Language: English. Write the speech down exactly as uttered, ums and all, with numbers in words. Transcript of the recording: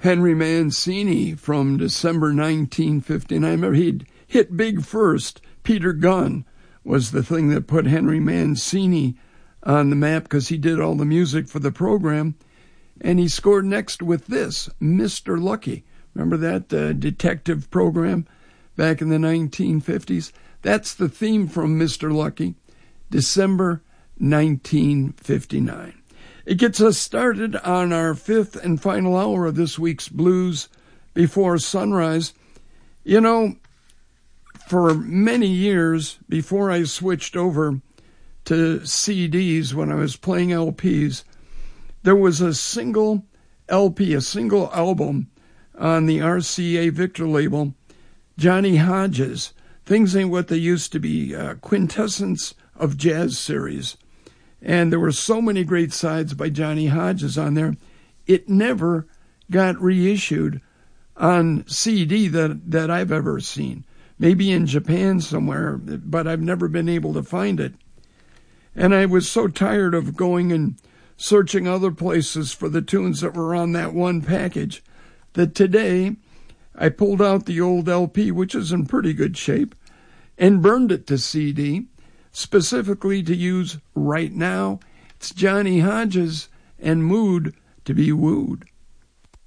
Henry Mancini from December nineteen fifty-nine. I remember he'd hit big first. Peter Gunn was the thing that put Henry Mancini on the map because he did all the music for the program. And he scored next with this, Mister Lucky. Remember that uh, detective program back in the nineteen fifties? That's the theme from Mister Lucky, December nineteen fifty-nine. It gets us started on our fifth and final hour of this week's Blues Before Sunrise. You know, for many years before I switched over to C Ds when I was playing L Ps, there was a single L P, a single album on the R C A Victor label, Johnny Hodges, Things Ain't What They Used to Be, uh, Quintessence of Jazz series. And there were so many great sides by Johnny Hodges on there. It never got reissued on C D that, that I've ever seen. Maybe in Japan somewhere, but I've never been able to find it. And I was so tired of going and searching other places for the tunes that were on that one package that today I pulled out the old L P, which is in pretty good shape, and burned it to C D, specifically to use right now. It's Johnny Hodges and Mood to Be Wooed.